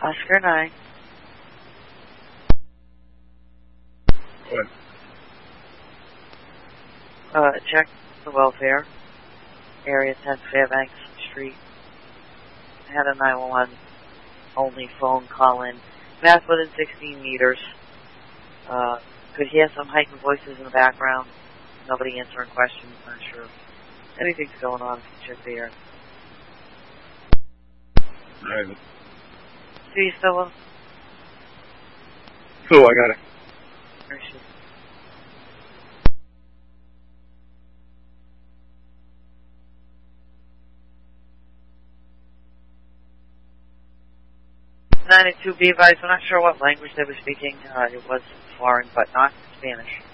Oscar 9. What? Check the welfare. Area 10 Fairbanks Street. Had a 911 only phone call in. Mass within 16 meters. Could hear some heightened voices in the background. Nobody answering questions. Not sure anything's going on. Check there. Right. See you still? So I got it. Appreciate it. Be advised, we're not sure what language they were speaking. It was foreign, but not Spanish.